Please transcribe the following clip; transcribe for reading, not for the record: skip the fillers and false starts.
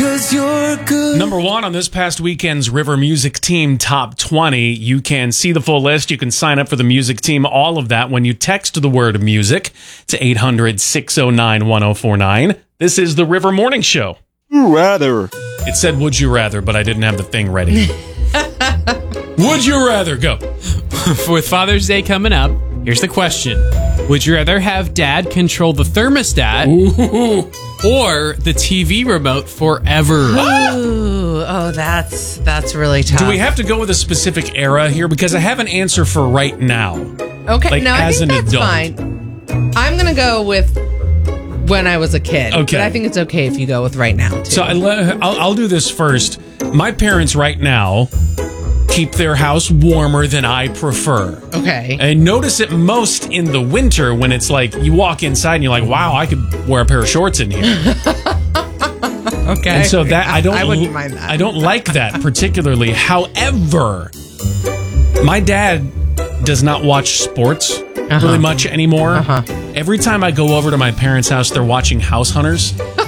'cause you're good. Number 1 on this past weekend's River Music Team Top 20. You can see the full list. You can sign up for the music team. All of that when you text the word music to 800-609-1049. This is the River Morning Show. Rather. It said, would you rather, but I didn't have the thing ready. Would you rather? Go. With Father's Day coming up, here's the question. Would you rather have Dad control the thermostat or the TV remote forever? Ooh, that's really tough. Do we have to go with a specific era here? Because I have an answer for right now. Okay, Like, no, I as think an that's adult. fine. I'm going to go with when I was a kid. Okay. But I think it's okay if you go with right now, too. So I'll do this first. My parents right now keep their house warmer than I prefer. Okay. I notice it most in the winter when it's like you walk inside and you're like, wow, I could wear a pair of shorts in here. Okay. And so that I wouldn't mind that. I don't like that particularly. However, my dad does not watch sports really much anymore. Every time I go over to my parents' house, they're watching House Hunters.